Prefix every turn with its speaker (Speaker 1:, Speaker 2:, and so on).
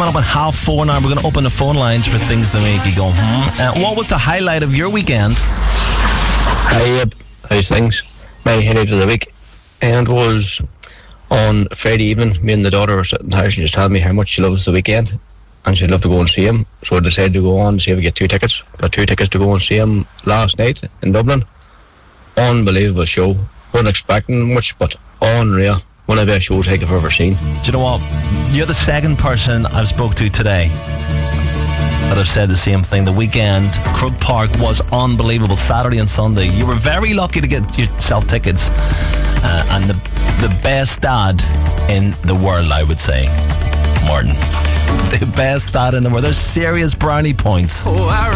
Speaker 1: coming up at 4:30 now. We're going to open the phone lines for things that make you go, what was the highlight of your weekend?
Speaker 2: How's things? My highlight of the week and was on Friday evening. Me and the daughter were sitting in the house and just telling me how much she loves the weekend and she'd love to go and see him. So I decided to go on and see if we get 2 tickets. Got 2 tickets to go and see him last night in Dublin. Unbelievable show. Wasn't expecting much, but unreal. One of the best shows I've ever seen.
Speaker 1: Do you know what? You're the second person I've spoke to today that have said the same thing. The weekend, Croke Park was unbelievable. Saturday and Sunday. You were very lucky to get yourself tickets. And the best dad in the world, I would say, Martin. The best dad in the world. There's serious brownie points.